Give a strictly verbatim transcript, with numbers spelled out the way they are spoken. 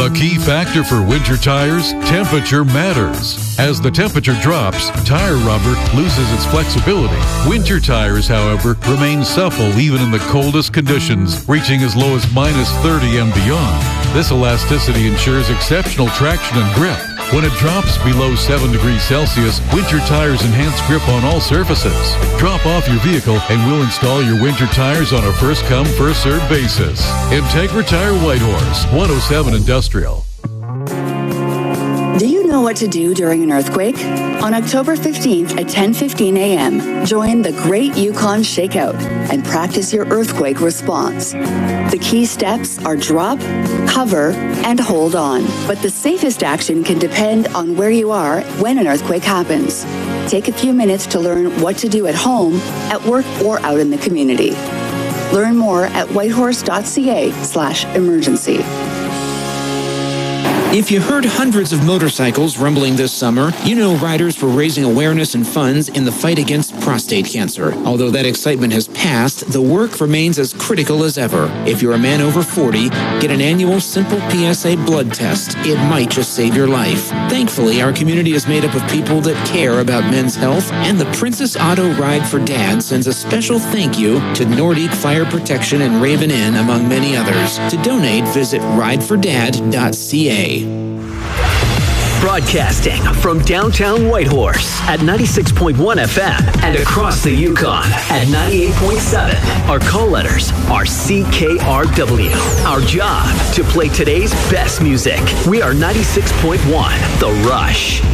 A key factor for winter tires, temperature matters. As the temperature drops, tire rubber loses its flexibility. Winter tires, however, remain supple even in the coldest conditions, reaching as low as minus thirty and beyond. This elasticity ensures exceptional traction and grip. When it drops below seven degrees Celsius, winter tires enhance grip on all surfaces. Drop off your vehicle and we'll install your winter tires on a first-come, first-served basis. Integra Tire Whitehorse, one oh seven Industrial. Do you know what to do during an earthquake? On October fifteenth at ten fifteen a.m., join the Great Yukon Shakeout and practice your earthquake response. The key steps are drop, cover, and hold on. But the safest action can depend on where you are when an earthquake happens. Take a few minutes to learn what to do at home, at work, or out in the community. Learn more at whitehorse.ca slash emergency. If you heard hundreds of motorcycles rumbling this summer, you know riders were raising awareness and funds in the fight against prostate cancer. Although that excitement has passed, the work remains as critical as ever. If you're a man over forty, get an annual simple P S A blood test. It might just save your life. Thankfully, our community is made up of people that care about men's health, and the Princess Auto Ride for Dad sends a special thank you to Nordique Fire Protection and Raven Inn, among many others. To donate, visit ride for dad dot c a. Broadcasting from downtown Whitehorse at ninety-six point one F M and across the Yukon at ninety-eight point seven. Our call letters are C K R W. Our job, to play today's best music. We are ninety-six point one, The Rush.